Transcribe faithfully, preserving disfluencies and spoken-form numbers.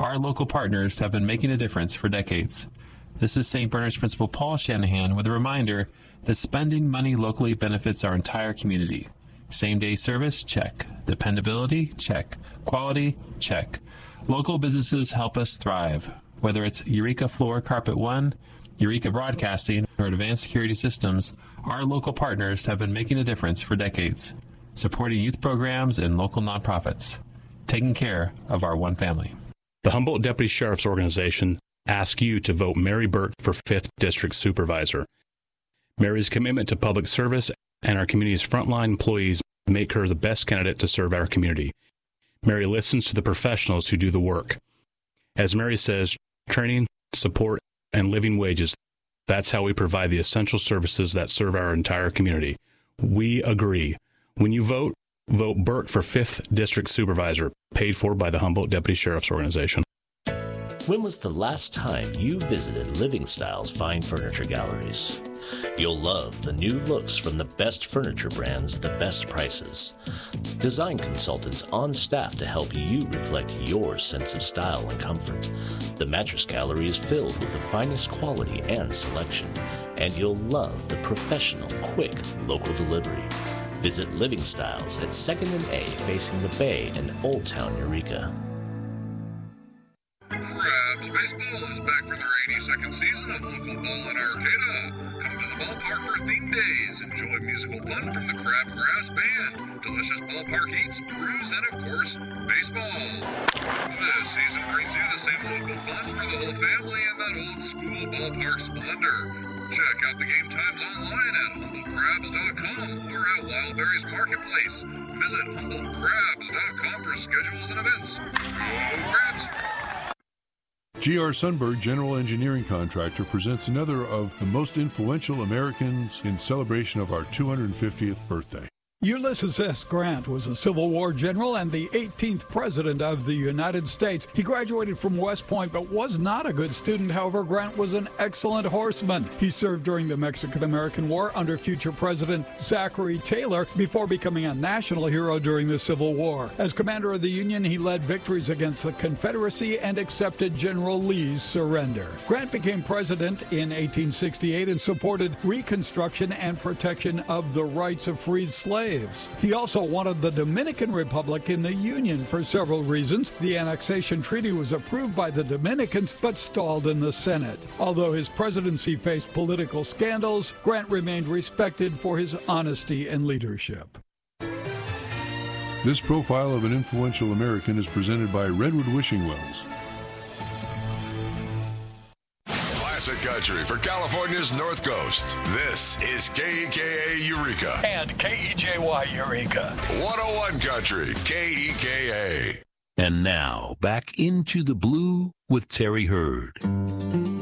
Our local partners have been making a difference for decades. This is Saint Bernard's Principal Paul Shanahan with a reminder that spending money locally benefits our entire community. Same-day service? Check. Dependability? Check. Quality? Check. Local businesses help us thrive. Whether it's Eureka Floor Carpet One, Eureka Broadcasting, or Advanced Security Systems, our local partners have been making a difference for decades, supporting youth programs and local nonprofits, taking care of our one family. The Humboldt Deputy Sheriff's Organization asks you to vote Mary Burke for fifth District Supervisor. Mary's commitment to public service and our community's frontline employees make her the best candidate to serve our community. Mary listens to the professionals who do the work. As Mary says, training, support, and living wages, that's how we provide the essential services that serve our entire community. We agree. When you vote, vote Burke for fifth District Supervisor, paid for by the Humboldt Deputy Sheriff's Organization. When was the last time you visited Living Styles Fine Furniture Galleries? You'll love the new looks from the best furniture brands, the best prices. Design consultants on staff to help you reflect your sense of style and comfort. The mattress gallery is filled with the finest quality and selection, and you'll love the professional, quick, local delivery. Visit Living Styles at second and A facing the Bay in Old Town Eureka. Crabs Baseball is back for their eighty-second season of local ball in Arcata. Come to the ballpark for theme days. Enjoy musical fun from the Crabgrass Band, delicious ballpark eats, brews, and of course, baseball. This season brings you the same local fun for the whole family and that old school ballpark splendor. Check out the game times online at humboldt crabs dot com or at Wildberries Marketplace. Visit humboldt crabs dot com for schedules and events. Go Crabs! G R Sundberg General Engineering Contractor presents another of the most influential Americans in celebration of our two hundred fiftieth birthday. Ulysses S. Grant was a Civil War general and the eighteenth President of the United States. He graduated from West Point but was not a good student. However, Grant was an excellent horseman. He served during the Mexican-American War under future President Zachary Taylor before becoming a national hero during the Civil War. As commander of the Union, he led victories against the Confederacy and accepted General Lee's surrender. Grant became president in eighteen sixty-eight and supported reconstruction and protection of the rights of freed slaves. He also wanted the Dominican Republic in the Union for several reasons. The annexation treaty was approved by the Dominicans but stalled in the Senate. Although his presidency faced political scandals, Grant remained respected for his honesty and leadership. This profile of an influential American is presented by Redwood Wishing Wells. Classic country for California's North Coast. This is K E K A Eureka. And K E J Y Eureka. one oh one Country, K E K A. And now, back into the blue with Terry Hurd.